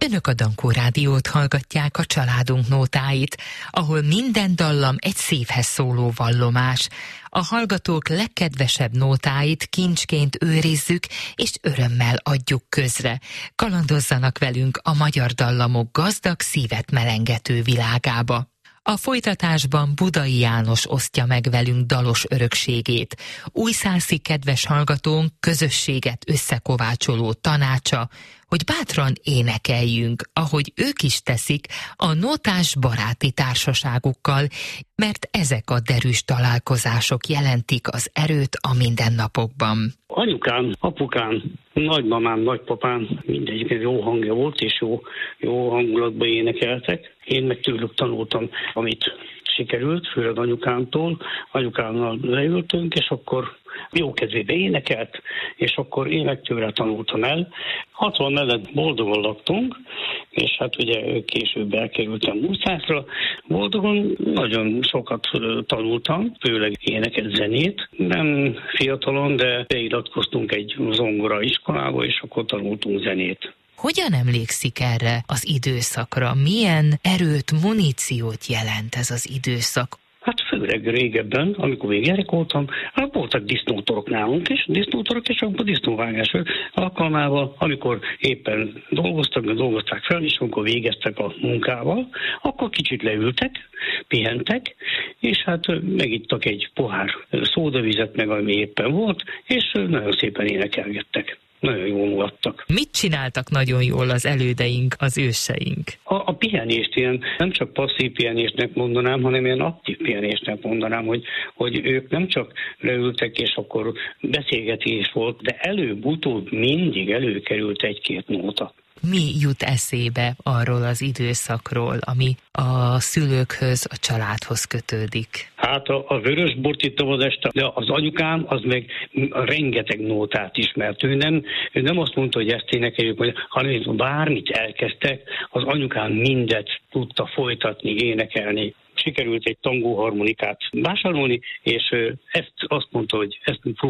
Önök a Dankó Rádiót hallgatják, a családunk nótáit, ahol minden dallam egy szívhez szóló vallomás. A hallgatók legkedvesebb nótáit kincsként őrizzük, és örömmel adjuk közre. Kalandozzanak velünk a magyar dallamok gazdag, szívet melengető világába. A folytatásban Budai János osztja meg velünk dalos örökségét. Újszászi kedves hallgatónk közösséget összekovácsoló tanácsa, hogy bátran énekeljünk, ahogy ők is teszik, a nótás baráti társaságukkal, mert ezek a derűs találkozások jelentik az erőt a mindennapokban. Anyukám, apukám, nagymamám, nagypapám, mindegyik jó hangja volt, és jó hangulatban énekeltek. Én meg tőlük tanultam, amit sikerült, főleg anyukámtól. Anyukámmal leültünk, és akkor jó kedvébe énekelt, és akkor én meg tőle tanultam el. 60 mellett boldogan laktunk, és hát ugye később elkerültem Újszászra. Boldogan nagyon sokat tanultam, főleg éneket, zenét. Nem fiatalon, de beiratkoztunk egy zongora iskolába, és akkor tanultunk zenét. Hogyan emlékszik erre az időszakra? Milyen erőt, muníciót jelent ez az időszak? Hát főleg régebben, amikor még gyerek voltam, voltak disznótorok nálunk is, és akkor disznóvágás alkalmával, amikor éppen dolgozták fel, és amikor végeztek a munkával, akkor kicsit leültek, pihentek, és hát megittak egy pohár szódavizet, meg ami éppen volt, és nagyon szépen énekelgettek. Nagyon jól mulattak. Mit csináltak nagyon jól az elődeink, az őseink? A pihenést ilyen nem csak passzív pihenésnek mondanám, hanem ilyen aktív pihenésnek mondanám, hogy ők nem csak leültek, és akkor beszélgetés volt, de előbb-utóbb mindig előkerült egy-két nóta. Mi jut eszébe arról az időszakról, ami a szülőkhöz, a családhoz kötődik? Hát a vörösbort ittam az este, de az anyukám az meg rengeteg nótát ismert. Ő nem azt mondta, hogy ezt énekeljük, hanem bármit elkezdtek, az anyukám mindet tudta folytatni, énekelni. Sikerült egy tangó harmonikát vásárolni, és azt mondta, hogy ezt